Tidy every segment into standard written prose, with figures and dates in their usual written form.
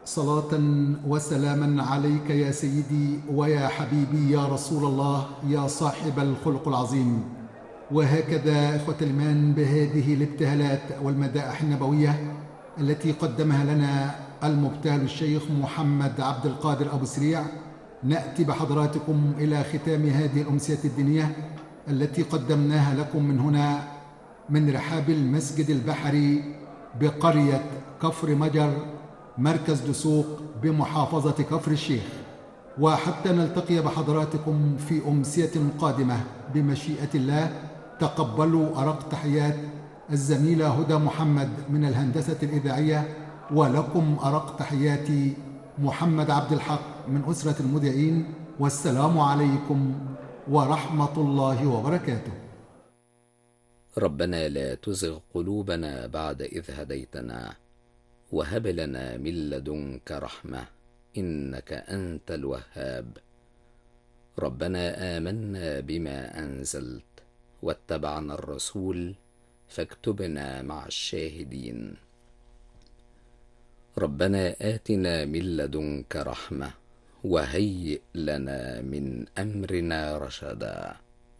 صلاة وسلاما عليك يا سيدي ويا حبيبي يا رسول الله يا صاحب الخلق العظيم. وهكذا إخوة الإيمان بهذه الابتهالات والمدائح النبوية التي قدمها لنا المبتهل الشيخ محمد عبد القادر أبو سريع، نأتي بحضراتكم إلى ختام هذه الأمسية الدينية التي قدمناها لكم من هنا من رحاب المسجد البحري بقرية كفر مجر مركز دسوق بمحافظة كفر الشيخ. وحتى نلتقي بحضراتكم في أمسية قادمة بمشيئة الله، تقبلوا أرق تحيات الزميلة هدى محمد من الهندسة الإذاعية، ولكم أرق تحياتي محمد عبد الحق من أسرة المذيعين، والسلام عليكم ورحمة الله وبركاته. ربنا لا تزغ قلوبنا بعد إذ هديتنا وهب لنا من لدنك رحمة إنك أنت الوهاب. ربنا آمنا بما أنزلت واتبعنا الرسول فاكتبنا مع الشاهدين. ربنا آتنا من لدنك رحمة وهيئ لنا من أمرنا رشدا.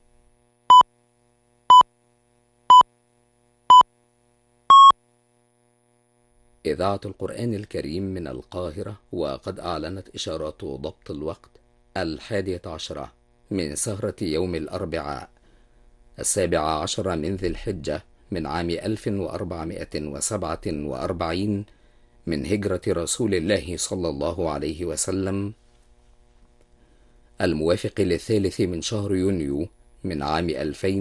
إذاعة القرآن الكريم من القاهرة، وقد أعلنت إشارات ضبط الوقت 11 من سهرة يوم الأربعاء 17 من ذي الحجة من عام 1447 من هجرة رسول الله صلى الله عليه وسلم، الموافق للثالث من شهر يونيو من عام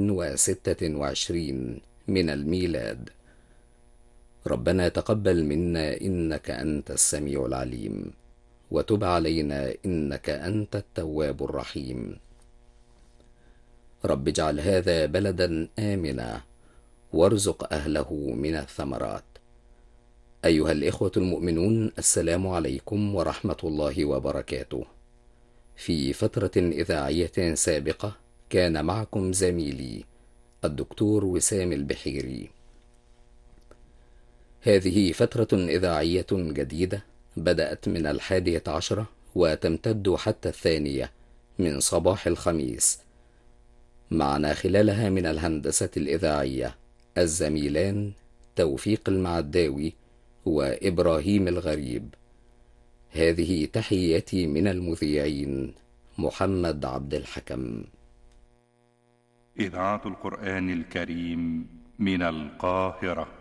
2026 من الميلاد. ربنا تقبل منا إنك أنت السميع العليم، وتب علينا إنك أنت التواب الرحيم. رب اجعل هذا بلدا آمنا وارزق أهله من الثمرات. أيها الإخوة المؤمنون، السلام عليكم ورحمة الله وبركاته. في فترة إذاعية سابقة كان معكم زميلي الدكتور وسام البحيري. هذه فترة إذاعية جديدة بدأت من 11 وتمتد حتى 2 من صباح الخميس. معنا خلالها من الهندسة الإذاعية الزميلان توفيق المعداوي وإبراهيم الغريب. هذه تحياتي من المذيعين محمد عبد الحكم. إذاعة القرآن الكريم من القاهرة.